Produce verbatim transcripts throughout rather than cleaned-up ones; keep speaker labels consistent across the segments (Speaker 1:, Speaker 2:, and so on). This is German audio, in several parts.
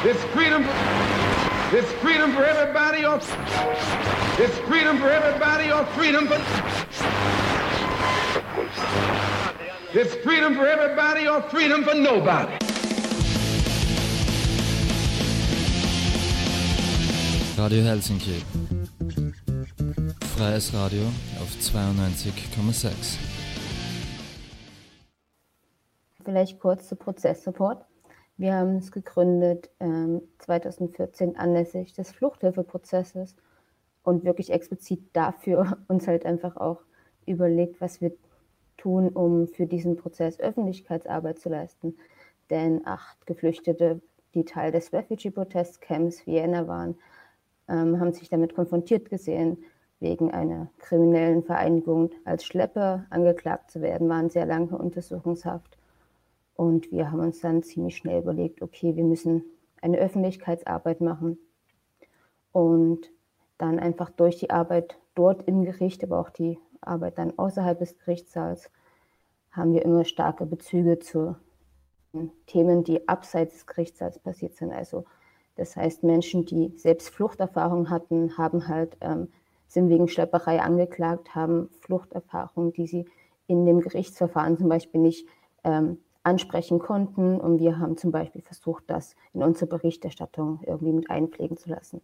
Speaker 1: It's freedom. It's freedom for everybody or it's freedom for everybody or freedom for It's freedom for everybody or freedom for nobody.
Speaker 2: Radio Helsinki. Freies Radio auf zweiundneunzig Komma sechs.
Speaker 3: Vielleicht kurz zu Prozesssupport. Wir haben es gegründet ähm, zweitausendvierzehn anlässlich des Fluchthilfeprozesses und wirklich explizit dafür uns halt einfach auch überlegt, was wir tun, um für diesen Prozess Öffentlichkeitsarbeit zu leisten. Denn acht Geflüchtete, die Teil des Refugee-Protest-Camps Vienna waren, ähm, haben sich damit konfrontiert gesehen, wegen einer kriminellen Vereinigung als Schlepper angeklagt zu werden, waren sehr lange in Untersuchungshaft. Und wir haben uns dann ziemlich schnell überlegt, okay, wir müssen eine Öffentlichkeitsarbeit machen und dann einfach durch die Arbeit dort im Gericht, aber auch die Arbeit dann außerhalb des Gerichtssaals, haben wir immer starke Bezüge zu Themen, die abseits des Gerichtssaals passiert sind. Also das heißt, Menschen, die selbst Fluchterfahrung hatten, haben halt, ähm, sind wegen Schlepperei angeklagt, haben Fluchterfahrung, die sie in dem Gerichtsverfahren zum Beispiel nicht ähm, ansprechen konnten. Und wir haben zum Beispiel versucht, das in unsere Berichterstattung irgendwie mit einpflegen zu lassen.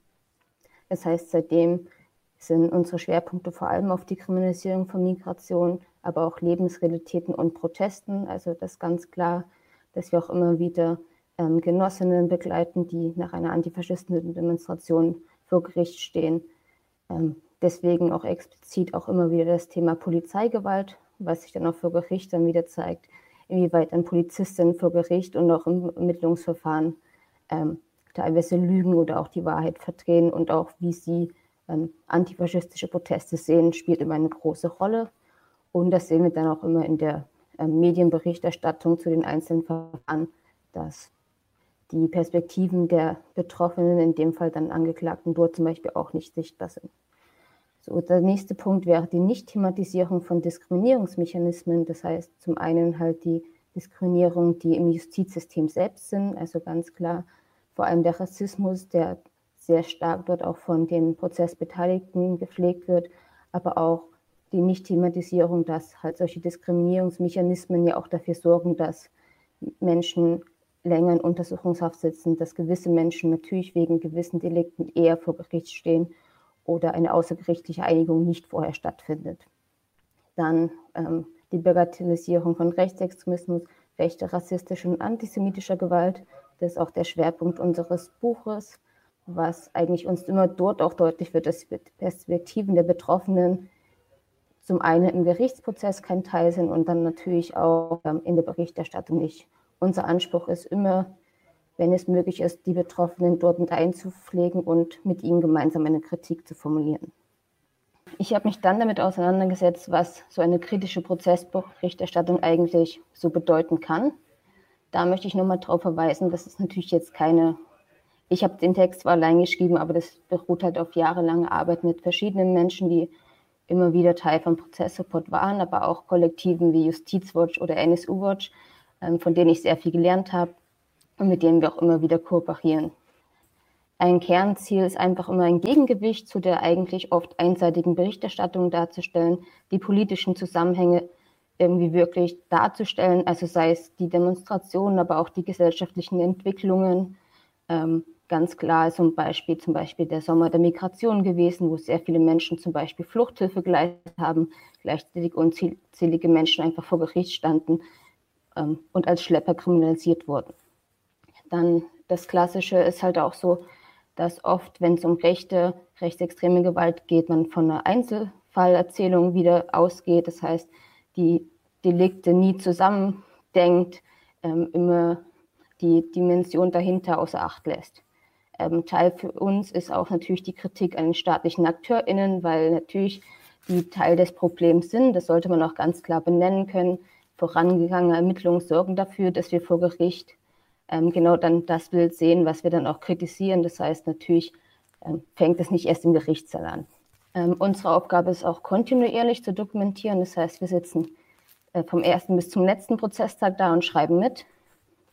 Speaker 3: Das heißt, seitdem sind unsere Schwerpunkte vor allem auf die Kriminalisierung von Migration, aber auch Lebensrealitäten und Protesten. Also das ist ganz klar, dass wir auch immer wieder ähm, Genossinnen begleiten, die nach einer antifaschistischen Demonstration vor Gericht stehen. Ähm, deswegen auch explizit auch immer wieder das Thema Polizeigewalt, was sich dann auch vor Gericht dann wieder zeigt, inwieweit ein Polizistin vor Gericht und auch im Ermittlungsverfahren ähm, teilweise lügen oder auch die Wahrheit verdrehen und auch wie sie ähm, antifaschistische Proteste sehen, spielt immer eine große Rolle. Und das sehen wir dann auch immer in der ähm, Medienberichterstattung zu den einzelnen Verfahren, dass die Perspektiven der Betroffenen, in dem Fall dann Angeklagten, dort zum Beispiel auch nicht sichtbar sind. So, der nächste Punkt wäre die Nicht-Thematisierung von Diskriminierungsmechanismen. Das heißt zum einen halt die Diskriminierung, die im Justizsystem selbst sind, also ganz klar vor allem der Rassismus, der sehr stark dort auch von den Prozessbeteiligten gepflegt wird, aber auch die Nicht-Thematisierung, dass halt solche Diskriminierungsmechanismen ja auch dafür sorgen, dass Menschen länger in Untersuchungshaft sitzen, dass gewisse Menschen natürlich wegen gewissen Delikten eher vor Gericht stehen oder eine außergerichtliche Einigung nicht vorher stattfindet. Dann ähm, die Bagatellisierung von Rechtsextremismus, rechter, rassistischer und antisemitischer Gewalt. Das ist auch der Schwerpunkt unseres Buches, was eigentlich uns immer dort auch deutlich wird, dass Perspektiven der Betroffenen zum einen im Gerichtsprozess kein Teil sind und dann natürlich auch ähm, in der Berichterstattung nicht. Unser Anspruch ist immer, wenn es möglich ist, die Betroffenen dort mit einzupflegen und mit ihnen gemeinsam eine Kritik zu formulieren. Ich habe mich dann damit auseinandergesetzt, was so eine kritische Prozessberichterstattung eigentlich so bedeuten kann. Da möchte ich nochmal darauf verweisen, dass es natürlich jetzt keine, ich habe den Text zwar allein geschrieben, aber das beruht halt auf jahrelange Arbeit mit verschiedenen Menschen, die immer wieder Teil von Prozesssupport waren, aber auch Kollektiven wie Justizwatch oder N S U-Watch, von denen ich sehr viel gelernt habe und mit denen wir auch immer wieder kooperieren. Ein Kernziel ist einfach immer ein Gegengewicht zu der eigentlich oft einseitigen Berichterstattung darzustellen, die politischen Zusammenhänge irgendwie wirklich darzustellen, also sei es die Demonstrationen, aber auch die gesellschaftlichen Entwicklungen. Ähm, ganz klar ist zum Beispiel, zum Beispiel der Sommer der Migration gewesen, wo sehr viele Menschen zum Beispiel Fluchthilfe geleistet haben, gleichzeitig unzählige Menschen einfach vor Gericht standen ähm, und als Schlepper kriminalisiert wurden. Dann das Klassische ist halt auch so, dass oft, wenn es um rechte, rechtsextreme Gewalt geht, man von einer Einzelfallerzählung wieder ausgeht. Das heißt, die Delikte nie zusammendenkt, ähm, immer die Dimension dahinter außer Acht lässt. Ähm, Teil für uns ist auch natürlich die Kritik an den staatlichen AkteurInnen, weil natürlich die Teil des Problems sind. Das sollte man auch ganz klar benennen können. Vorangegangene Ermittlungen sorgen dafür, dass wir vor Gericht ähm, genau dann das Bild sehen, was wir dann auch kritisieren. Das heißt, natürlich ähm, fängt es nicht erst im Gerichtssaal an. Ähm, unsere Aufgabe ist auch kontinuierlich zu dokumentieren. Das heißt, wir sitzen äh, vom ersten bis zum letzten Prozesstag da und schreiben mit.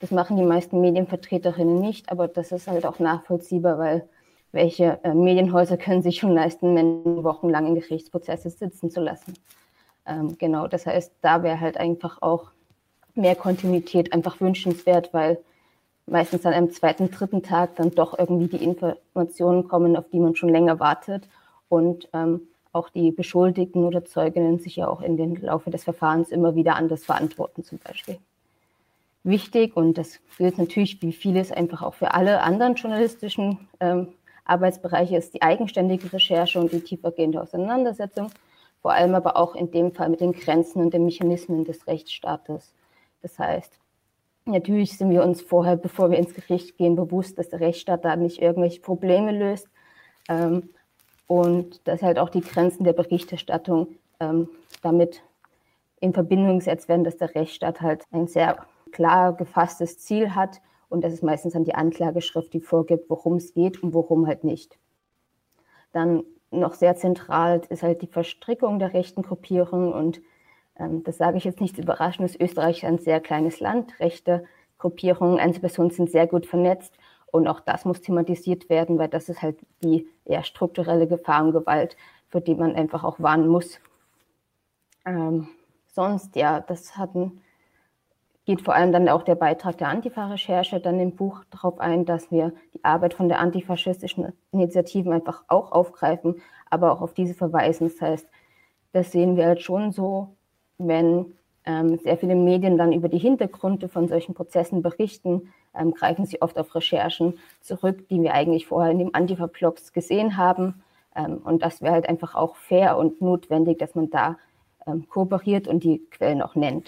Speaker 3: Das machen die meisten Medienvertreterinnen nicht, aber das ist halt auch nachvollziehbar, weil welche äh, Medienhäuser können sich schon leisten, Menschen wochenlang in Gerichtsprozesse sitzen zu lassen. Ähm, genau, das heißt, da wäre halt einfach auch mehr Kontinuität einfach wünschenswert, weil meistens dann am zweiten, dritten Tag dann doch irgendwie die Informationen kommen, auf die man schon länger wartet und ähm, auch die Beschuldigten oder Zeuginnen sich ja auch in den Laufe des Verfahrens immer wieder anders verantworten zum Beispiel. Wichtig, und das gilt natürlich wie vieles einfach auch für alle anderen journalistischen ähm, Arbeitsbereiche, ist die eigenständige Recherche und die tiefergehende Auseinandersetzung, vor allem aber auch in dem Fall mit den Grenzen und den Mechanismen des Rechtsstaates. Das heißt, natürlich sind wir uns vorher, bevor wir ins Gericht gehen, bewusst, dass der Rechtsstaat da nicht irgendwelche Probleme löst ähm, und dass halt auch die Grenzen der Berichterstattung ähm, damit in Verbindung gesetzt werden, dass der Rechtsstaat halt ein sehr klar gefasstes Ziel hat und das ist meistens dann die Anklageschrift, die vorgibt, worum es geht und worum halt nicht. Dann noch sehr zentral ist halt die Verstrickung der rechten Gruppierungen und ähm, das sage ich jetzt nicht überraschend, ist Österreich ein sehr kleines Land, rechte Gruppierungen, Einzelpersonen sind sehr gut vernetzt und auch das muss thematisiert werden, weil das ist halt die eher strukturelle Gefahr und Gewalt, für die man einfach auch warnen muss. Ähm, sonst, ja, das hatten geht vor allem dann auch der Beitrag der Antifa-Recherche dann im Buch darauf ein, dass wir die Arbeit von der antifaschistischen Initiativen einfach auch aufgreifen, aber auch auf diese verweisen. Das heißt, das sehen wir halt schon so, wenn ähm, sehr viele Medien dann über die Hintergründe von solchen Prozessen berichten, ähm, greifen sie oft auf Recherchen zurück, die wir eigentlich vorher in den Antifa-Blogs gesehen haben. Ähm, und das wäre halt einfach auch fair und notwendig, dass man da ähm, kooperiert und die Quellen auch nennt.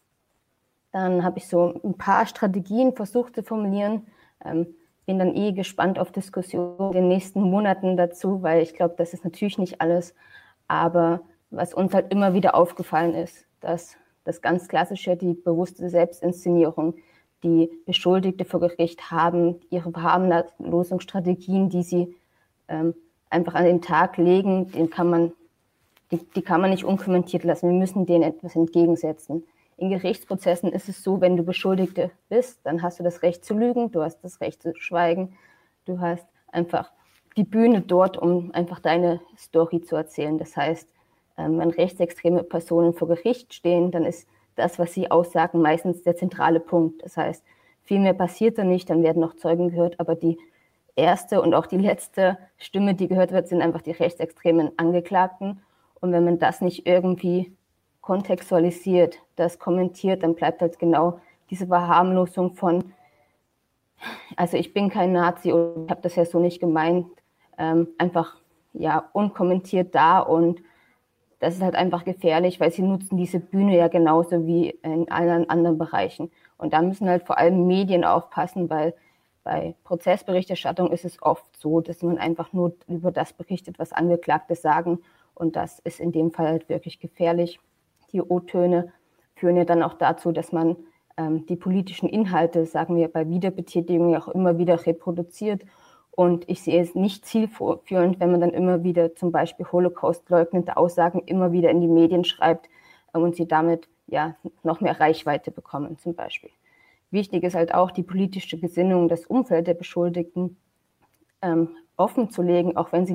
Speaker 3: Dann habe ich so ein paar Strategien versucht zu formulieren. Ähm, bin dann eh gespannt auf Diskussionen in den nächsten Monaten dazu, weil ich glaube, das ist natürlich nicht alles. Aber was uns halt immer wieder aufgefallen ist, dass das ganz Klassische, die bewusste Selbstinszenierung, die Beschuldigte vor Gericht haben, ihre Verharmlosungsstrategien, die sie ähm, einfach an den Tag legen, den kann man, die, die kann man nicht unkommentiert lassen. Wir müssen denen etwas entgegensetzen. In Gerichtsprozessen ist es so, wenn du Beschuldigte bist, dann hast du das Recht zu lügen, du hast das Recht zu schweigen, du hast einfach die Bühne dort, um einfach deine Story zu erzählen. Das heißt, wenn rechtsextreme Personen vor Gericht stehen, dann ist das, was sie aussagen, meistens der zentrale Punkt. Das heißt, viel mehr passiert da nicht, dann werden noch Zeugen gehört, aber die erste und auch die letzte Stimme, die gehört wird, sind einfach die rechtsextremen Angeklagten. Und wenn man das nicht irgendwie kontextualisiert, das kommentiert, dann bleibt halt genau diese Verharmlosung von, also ich bin kein Nazi und ich habe das ja so nicht gemeint, ähm, einfach ja unkommentiert da und das ist halt einfach gefährlich, weil sie nutzen diese Bühne ja genauso wie in allen anderen Bereichen. Und da müssen halt vor allem Medien aufpassen, weil bei Prozessberichterstattung ist es oft so, dass man einfach nur über das berichtet, was Angeklagte sagen und das ist in dem Fall halt wirklich gefährlich. Die O-Töne führen ja dann auch dazu, dass man ähm, die politischen Inhalte, sagen wir bei Wiederbetätigung, ja auch immer wieder reproduziert. Und ich sehe es nicht zielführend, wenn man dann immer wieder zum Beispiel Holocaust-leugnende Aussagen immer wieder in die Medien schreibt ähm, und sie damit ja noch mehr Reichweite bekommen zum Beispiel. Wichtig ist halt auch, die politische Gesinnung, das Umfeld der Beschuldigten ähm, offen zu legen, auch wenn sie